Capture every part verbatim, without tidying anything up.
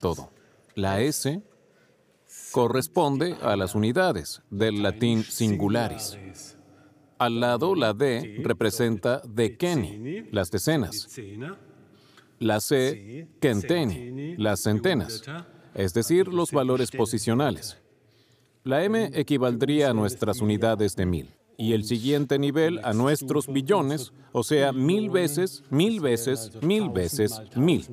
todo. La S corresponde a las unidades, del latín singularis. Al lado, la D representa deceni, las decenas. La C, centeni, las centenas, es decir, los valores posicionales. La M equivaldría a nuestras unidades de mil. Y el siguiente nivel a nuestros billones, o sea, mil veces, mil veces, mil veces, mil.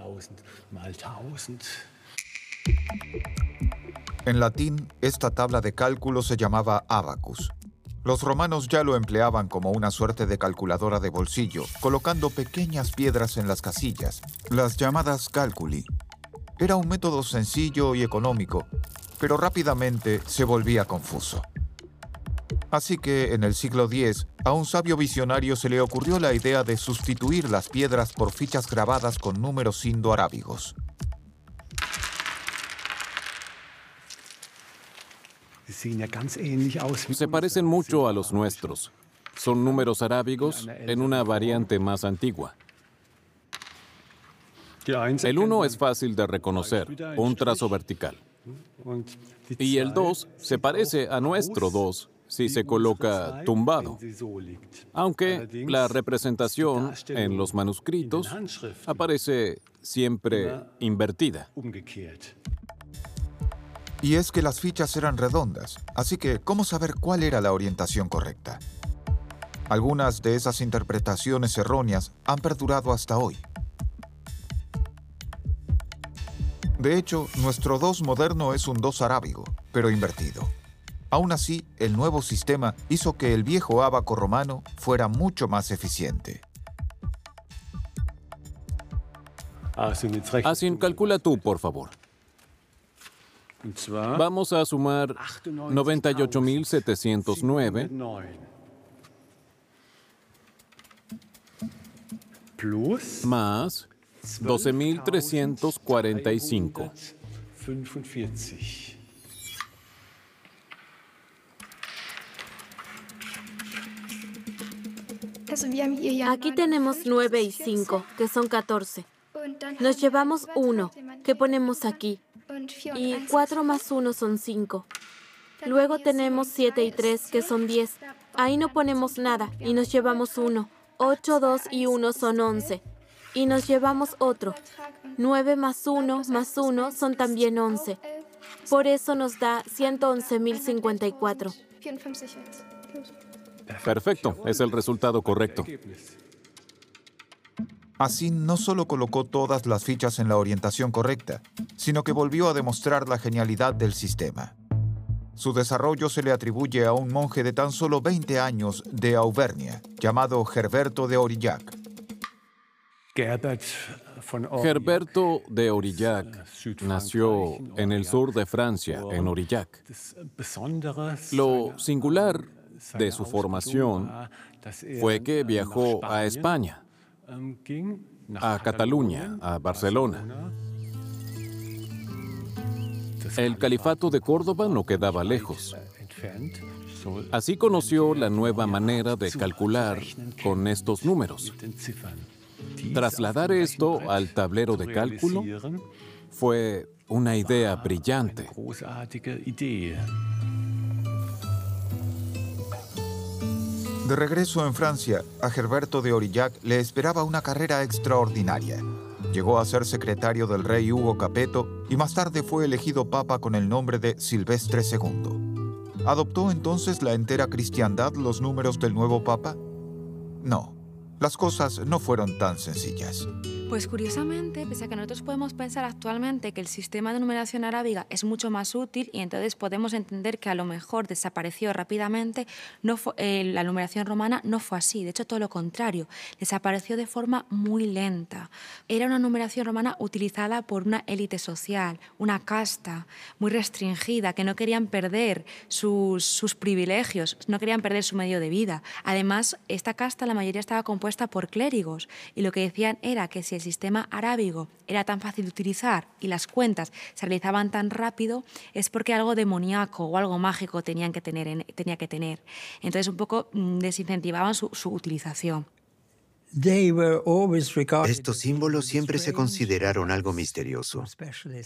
En latín, esta tabla de cálculo se llamaba abacus. Los romanos ya lo empleaban como una suerte de calculadora de bolsillo, colocando pequeñas piedras en las casillas, las llamadas calculi. Era un método sencillo y económico, pero rápidamente se volvía confuso. Así que, en el siglo diez, a un sabio visionario se le ocurrió la idea de sustituir las piedras por fichas grabadas con números indoarábigos. Se parecen mucho a los nuestros. Son números arábigos en una variante más antigua. El uno es fácil de reconocer, un trazo vertical. Y el dos se parece a nuestro dos si se coloca tumbado, aunque la representación en los manuscritos aparece siempre invertida. Y es que las fichas eran redondas, así que ¿cómo saber cuál era la orientación correcta? Algunas de esas interpretaciones erróneas han perdurado hasta hoy. De hecho, nuestro dos moderno es un dos arábigo, pero invertido. Aún así, el nuevo sistema hizo que el viejo ábaco romano fuera mucho más eficiente. Asin, calcula tú, por favor. Vamos a sumar noventa y ocho mil setecientos nueve más doce mil trescientos cuarenta y cinco. Aquí tenemos nueve y cinco, que son catorce. Nos llevamos uno, que ponemos aquí. Y cuatro más uno son cinco. Luego tenemos siete y tres, que son diez. Ahí no ponemos nada y nos llevamos uno. ocho, dos y uno son once. Y nos llevamos otro. nueve más uno más uno son también once. Por eso nos da ciento once mil cincuenta y cuatro. Perfecto, es el resultado correcto. Así no solo colocó todas las fichas en la orientación correcta, sino que volvió a demostrar la genialidad del sistema. Su desarrollo se le atribuye a un monje de tan solo veinte años de Auvernia, llamado Gerberto de Aurillac. Gerberto de Aurillac nació en el sur de Francia, en Aurillac. Lo singular de su formación fue que viajó a España, a Cataluña, a Barcelona. El califato de Córdoba no quedaba lejos. Así conoció la nueva manera de calcular con estos números. Trasladar esto al tablero de cálculo fue una idea brillante. De regreso en Francia, a Gerberto de Aurillac le esperaba una carrera extraordinaria. Llegó a ser secretario del rey Hugo Capeto y más tarde fue elegido papa con el nombre de Silvestre segundo. ¿Adoptó entonces la entera cristiandad los números del nuevo papa? No, las cosas no fueron tan sencillas. Pues curiosamente, pese a que nosotros podemos pensar actualmente que el sistema de numeración arábiga es mucho más útil y entonces podemos entender que a lo mejor desapareció rápidamente, no fue, eh, la numeración romana no fue así, de hecho todo lo contrario, desapareció de forma muy lenta. Era una numeración romana utilizada por una élite social, una casta muy restringida, que no querían perder sus, sus privilegios, no querían perder su medio de vida. Además, esta casta la mayoría estaba compuesta por clérigos y lo que decían era que si el sistema arábigo era tan fácil de utilizar y las cuentas se realizaban tan rápido, es porque algo demoníaco o algo mágico tenían que tener, tenía que tener. Entonces, un poco mmm, desincentivaban su, su utilización. Estos símbolos siempre se consideraron algo misterioso.